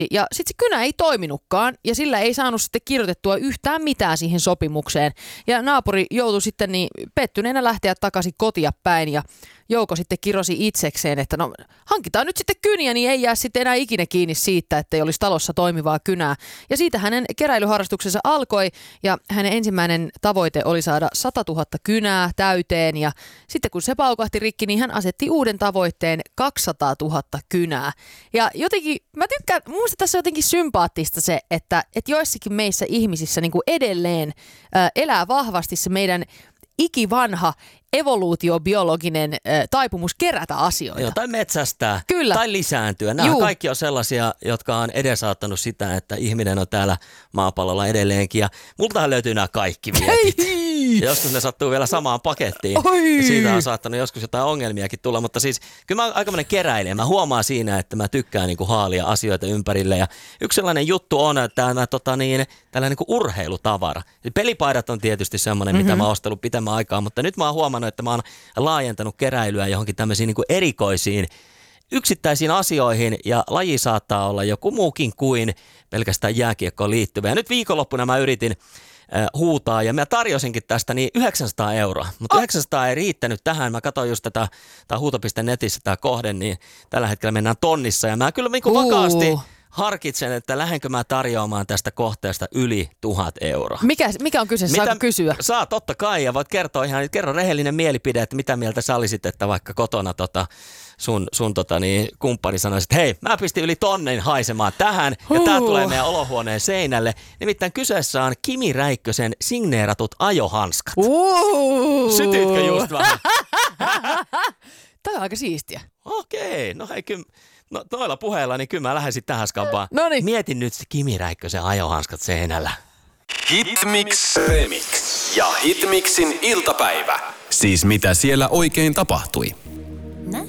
Ja sitten se kynä ei toiminutkaan ja sillä ei saanut sitten kirjoitettua yhtään mitään siihen sopimukseen. Ja naapuri joutui sitten niin pettyneenä lähteä takaisin kotia päin ja Jouko sitten kirosi itsekseen, että no hankitaan nyt sitten kyniä, niin ei jää sitten enää ikinä kiinni siitä, että ei olisi talossa toimivaa kynää. Ja siitä hänen keräilyharrastuksensa alkoi ja hänen ensimmäinen tavoite oli saada 100 000 kynää täyteen. Ja sitten kun se paukahti rikki, niin hän asetti uuden tavoitteen 200 000 kynää. Ja jotenkin, mä tykkään, minusta tässä on jotenkin sympaattista se, että joissakin meissä ihmisissä niin kuin edelleen elää vahvasti se meidän ikivanha evoluutiobiologinen taipumus kerätä asioita. Joo, tai metsästää. Kyllä. Tai lisääntyä. Nämä kaikki on sellaisia, jotka on edesauttanut sitä, että ihminen on täällä maapallolla edelleenkin. Ja multahan löytyy nämä kaikki vietit. Ja joskus ne sattuu vielä samaan pakettiin. Ja siitä on saattanut joskus jotain ongelmiakin tulla. Mutta siis kyllä mä oon aikamoinen keräilijä. Mä huomaan siinä, että mä tykkään niinku haalia asioita ympärille. Ja yksi sellainen juttu on, että tällainen niinku urheilutavara. Pelipaidat on tietysti semmoinen, mitä mä oon ostellut pitemmän aikaa. Mutta nyt mä oon huomannut, että mä oon laajentanut keräilyä johonkin tämmöisiin niinku erikoisiin yksittäisiin asioihin ja laji saattaa olla joku muukin kuin pelkästään jääkiekkoon liittyvä. Ja nyt viikonloppuna mä yritin huutaa ja mä tarjosinkin tästä niin 900 €. Mutta 900 ei riittänyt tähän. Mä katsoin just tätä huuto.netissä tämä kohde, niin tällä hetkellä mennään tonnissa ja mä kyllä niinku vakaasti harkitsen, että lähdenkö mä tarjoamaan tästä kohteesta yli 1000 €. Mikä on kyseessä? Saako kysyä? Saa totta kai ja voit kerro rehellinen mielipide, että mitä mieltä sä olisit, että vaikka kotona sun kumppani sanoisi, että hei, mä pistin yli 1 000 haisemaan tähän ja tää tulee meidän olohuoneen seinälle. Nimittäin kyseessä on Kimi Räikkösen signeeratut ajohanskat. Sytyitkö just vähän? Tämä on aika siistiä. Okei, no hei kyllä. No noilla puheilla, niin kyllä mä lähden tähän skabaan. Noniin. Mietin nyt se Kimi Räikkösen ajohanskat seinällä. Hitmix Remix ja Hitmixin iltapäivä. Siis mitä siellä oikein tapahtui?